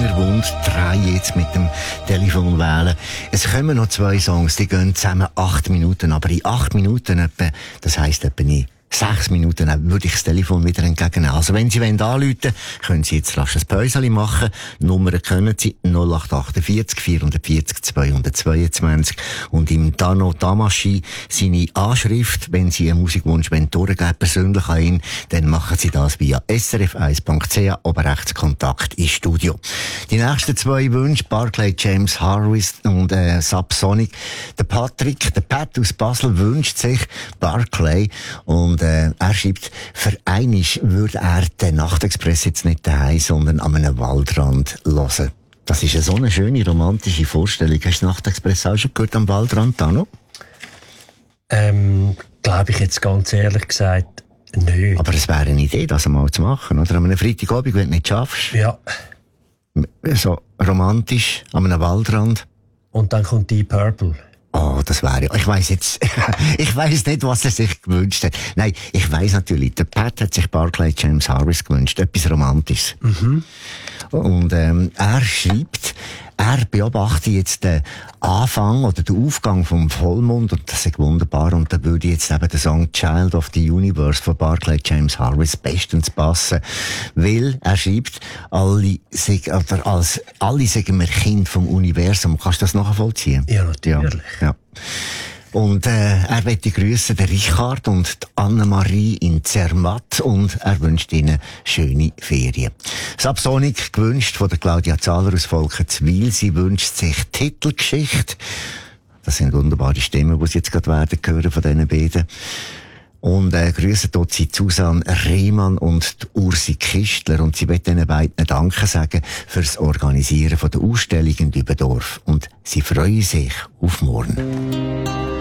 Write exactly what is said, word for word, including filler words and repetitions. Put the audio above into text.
Fingerwund drehen jetzt mit dem Telefon wählen. Es kommen noch zwei Songs, die gehen zusammen acht Minuten, aber in acht Minuten etwa, das heisst etwa nicht sechs Minuten, dann würde ich das Telefon wieder entgegennehmen. Also wenn Sie wollen anrufen, können Sie jetzt rasch ein Päuschen machen. Nummern können Sie null acht vier acht, vier vier null, zwei zwei zwei und im Dano Damaschi seine Anschrift, wenn Sie einen Musikwunsch durchgeben persönlich an ihn, dann machen Sie das via s r f eins punkt c h, oben rechts Kontakt ins Studio. Die nächsten zwei Wünsche, Barclay James Harris und äh, Subsonic. Der Patrick, der Pat aus Basel wünscht sich Barclay und Äh, er schreibt, für einisch würde er den Nachtexpress jetzt nicht daheim, sondern an einem Waldrand hören. Das ist eine so eine schöne, romantische Vorstellung. Hast du den Nachtexpress auch schon gehört am Waldrand, Dano? Ähm, glaube ich jetzt ganz ehrlich gesagt nicht. Aber es wäre eine Idee, das einmal zu machen, oder? An einem Freitagabend, wenn du nicht schaffst. Ja. So romantisch, an einem Waldrand. Und dann kommt Deep Purple. Oh, das wäre, ich weiss jetzt, ich weiss nicht, was er sich gewünscht hat. Nein, ich weiss natürlich, der Pat hat sich Barclay James Harris gewünscht, etwas Romantisches. Mhm. Und, ähm, er schreibt, er beobachtet jetzt den Anfang oder den Aufgang vom Vollmond und das ist wunderbar und da würde jetzt eben der Song Child of the Universe von Barclay James Harris bestens passen, weil er schreibt, alle, oder als, alle sagen wir Kind vom Universum. Kannst du das nachvollziehen? Ja, natürlich. Ja. Ja. Und äh, er möchte grüßen den Richard und die Annemarie in Zermatt und er wünscht ihnen schöne Ferien. Subsonic gewünscht von der Claudia Zahler aus Volkenswil. Sie wünscht sich Titelgeschichte. Das sind wunderbare Stimmen, die Sie jetzt gerade werden hören von diesen beiden. Und äh, grüßen dort sie Susanne Rehmann und die Ursi Kistler. Und sie möchten ihnen beiden Danke sagen fürs Organisieren von der Ausstellung in Dübendorf. Und sie freuen sich auf morgen.